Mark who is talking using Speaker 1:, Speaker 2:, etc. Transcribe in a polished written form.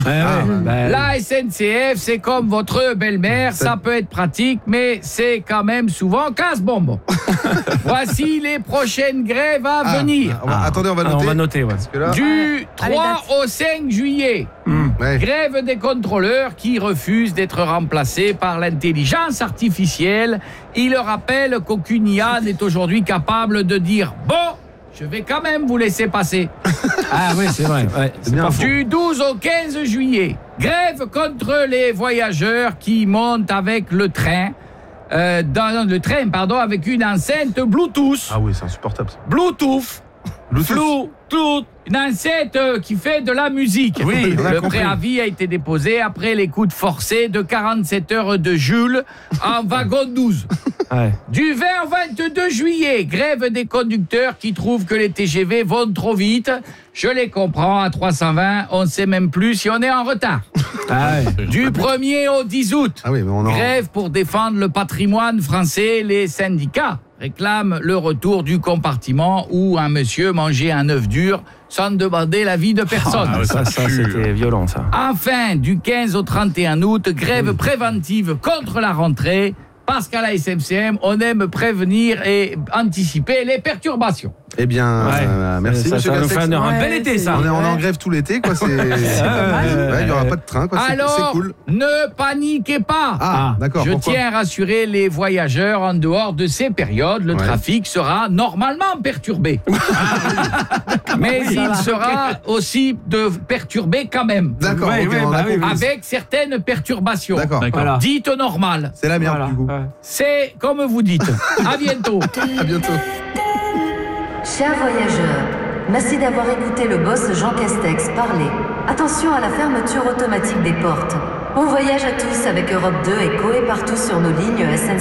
Speaker 1: La SNCF, c'est comme votre belle-mère, ça peut être pratique, mais c'est quand même souvent casse-bonbon. Voici les prochaines grèves à venir.
Speaker 2: Attendez, on va noter.
Speaker 3: On va noter, ouais.
Speaker 2: Parce que là...
Speaker 1: Du 3 au 5 juillet, grève des contrôleurs qui refusent d'être remplacés par l'intelligence artificielle. Il rappelle qu'aucune IA n'est aujourd'hui capable de dire « Bon, je vais quand même vous laisser passer ».
Speaker 3: Ah oui, c'est vrai. Ouais, c'est pas faux.
Speaker 1: Du 12 au 15 juillet, grève contre les voyageurs qui montent avec le train, avec une enceinte Bluetooth.
Speaker 2: Ah oui, c'est insupportable.
Speaker 1: Bluetooth. Une enceinte qui fait de la musique.
Speaker 2: Oui, on a
Speaker 1: le
Speaker 2: compris.
Speaker 1: préavis a été déposé après l'écoute forcée de 47 heures de Jules en wagon 12.
Speaker 3: Ouais.
Speaker 1: Du 20 au 22 juillet, grève des conducteurs qui trouvent que les TGV vont trop vite. Je les comprends, à 320, on ne sait même plus si on est en retard. Du 1er au 10 août, grève pour défendre le patrimoine français. Les syndicats réclament le retour du compartiment où un monsieur mangeait un œuf dur sans demander l'avis de personne.
Speaker 3: Ça c'était violent, ça.
Speaker 1: Enfin, du 15 au 31 août, grève préventive contre la rentrée, parce qu'à la SMCM, on aime prévenir et anticiper les perturbations.
Speaker 2: Eh bien, merci.
Speaker 3: Ça
Speaker 2: monsieur
Speaker 3: va nous faire
Speaker 2: Castex.
Speaker 3: un bel été, ça.
Speaker 2: On est en grève tout l'été, quoi. Il n'y aura pas de train, quoi.
Speaker 1: Alors,
Speaker 2: c'est cool.
Speaker 1: ne paniquez pas.
Speaker 2: D'accord.
Speaker 1: Je
Speaker 2: pourquoi
Speaker 1: tiens à rassurer les voyageurs, en dehors de ces périodes, le trafic sera normalement perturbé. Mais il sera aussi perturbé quand même.
Speaker 2: D'accord.
Speaker 1: Avec certaines perturbations.
Speaker 2: D'accord.
Speaker 3: Voilà.
Speaker 1: Dites normales.
Speaker 2: C'est la merde, du coup.
Speaker 1: C'est comme vous dites. À bientôt.
Speaker 2: À bientôt.
Speaker 4: Chers voyageurs, merci d'avoir écouté le boss Jean Castex parler. Attention à la fermeture automatique des portes. Bon voyage à tous avec Europe 2 et Coé partout sur nos lignes SNCF.